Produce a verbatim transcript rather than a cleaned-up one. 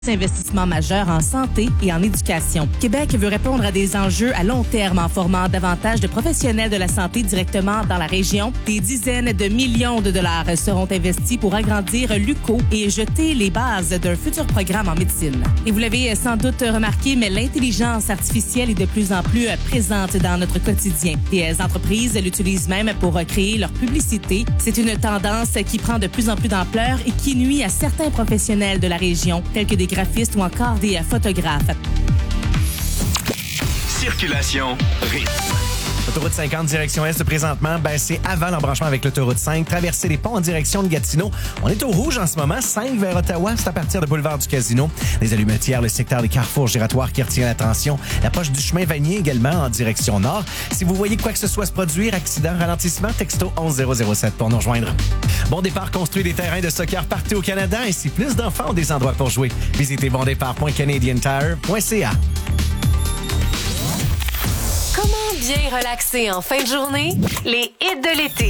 investissements majeurs en santé et en éducation. Québec veut répondre à des enjeux à long terme en formant davantage de professionnels de la santé directement dans la région. Des dizaines de millions de dollars seront investis pour agrandir l'U Q O et jeter les bases d'un futur programme en médecine. Et vous l'avez sans doute remarqué, mais l'intelligence artificielle est de plus en plus présente dans notre quotidien. Des entreprises l'utilisent même pour créer leur publicité. C'est une tendance qui prend de plus en plus d'ampleur et qui nuit à certains professionnels de la région, tels que des graphistes ou encore des photographes. Circulation rythme. Autoroute cinquante, direction Est, présentement, ben, c'est avant l'embranchement avec l'autoroute cinq. Traverser les ponts en direction de Gatineau. On est au rouge en ce moment, cinq vers Ottawa. C'est à partir de boulevard du Casino. Les allumetières, le secteur des carrefours giratoires qui retient l'attention. L'approche du chemin Vanier également en direction nord. Si vous voyez quoi que ce soit se produire, accident, ralentissement, texto onze zéro zéro sept pour nous rejoindre. Bon Départ construit des terrains de soccer partout au Canada. Ainsi, plus d'enfants ont des endroits pour jouer. Visitez bon départ point canadian tire point c a. Comment bien relaxer en fin de journée? Les hits de l'été.